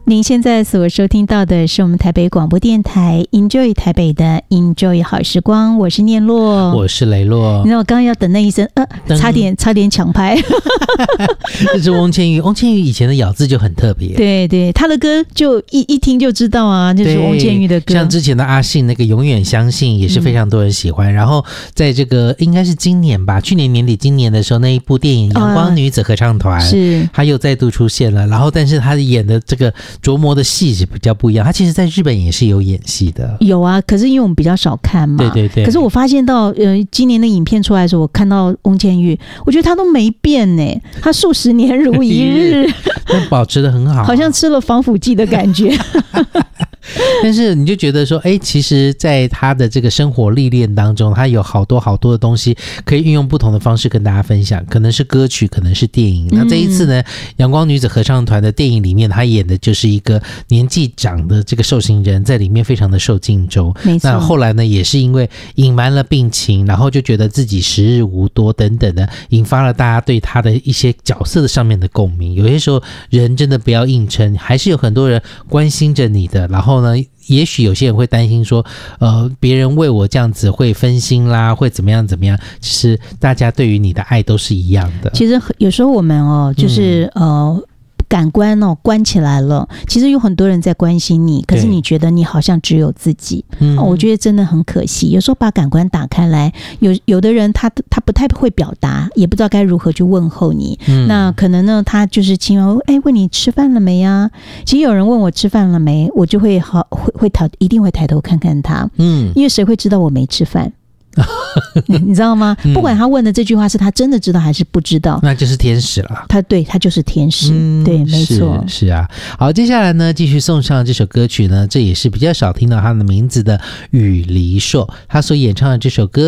您现在所收听到的是我们台北广播电台 Enjoy 台北的 Enjoy 好时光，我是念洛， 我是雷洛。 你知道我刚刚要等那一声差点抢拍这是翁倩玉，翁倩玉以前的咬字就很特别， 对对，他的歌就一听就知道啊，就是翁倩玉的歌。 像之前的阿信那个永远相信也是非常多人喜欢，然后在这个应该是今年吧，去年年底今年的时候，那一部电影阳光女子合唱团， 是他又再度出现了，然后但是他演的这个琢磨的戏是比较不一样，他其实在日本也是有演戏的， 有啊，可是因为我们比较少看嘛， 对对对。 可是我发现到今年的影片出来的时候，我看到翁倩玉，我觉得她都没变呢，她数十年如一日， 但保持得很好， 好像吃了防腐剂的感觉。 但是你就觉得说，其实在他的这个生活历练当中，他有好多好多的东西可以运用不同的方式跟大家分享，可能是歌曲，可能是电影。那这一次呢，阳光女子合唱团的电影里面，他演的就是一个年纪长的这个受刑人，在里面非常的受尽忠。 没错。 那后来呢，也是因为隐瞒了病情，然后就觉得自己时日无多等等的，引发了大家对他的一些角色上面的共鸣。有些时候人真的不要硬撑，还是有很多人关心着你的，然后呢，也许有些人会担心说别人为我这样子会分心啦，会怎么样怎么样，其实大家对于你的爱都是一样的。 其实有时候我们就是感官关起来了，其实有很多人在关心你，可是你觉得你好像只有自己，我觉得真的很可惜。有时候把感官打开来，有的人他不太会表达，也不知道该如何去问候你，那可能呢他就是轻柔问你吃饭了没啊。其实有人问我吃饭了没，我就会一定会抬头看看他，因为谁会知道我没吃饭你知道吗？不管他问的这句话是他真的知道还是不知道， 那就是天使了。 他就是天使，对，没错， 是啊。好，接下来呢，继续送上这首歌曲呢，这也是比较少听到他的名字的雨梨硕，他所演唱的这首歌